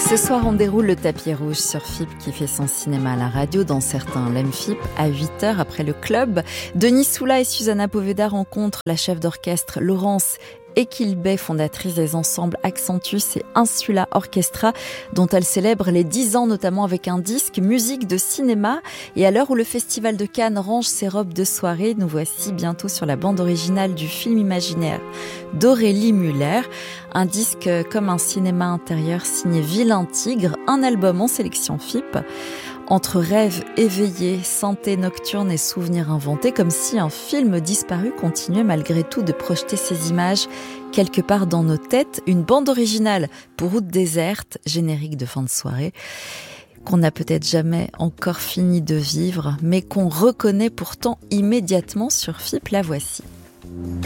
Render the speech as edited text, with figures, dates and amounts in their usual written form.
Ce soir, on déroule le tapis rouge sur FIP qui fait son cinéma à la radio. Dans certains l'aiment FIP, à 8h après le club. Denis Soula et Susanna Poveda rencontrent la chef d'orchestre Laurence Equilbet, fondatrice des ensembles Accentus et Insula Orchestra, dont elle célèbre les 10 ans notamment avec un disque musique de cinéma. Et à l'heure où le Festival de Cannes range ses robes de soirée, nous voici bientôt sur la bande originale du film imaginaire d'Aurélie Muller. Un disque comme un cinéma intérieur signé Vilain Tigre, un album en sélection FIP. Entre rêves éveillés, santé nocturne et souvenirs inventés, comme si un film disparu continuait malgré tout de projeter ses images quelque part dans nos têtes. Une bande originale pour Route déserte, générique de fin de soirée, qu'on n'a peut-être jamais encore fini de vivre, mais qu'on reconnaît pourtant immédiatement sur FIP. La voici.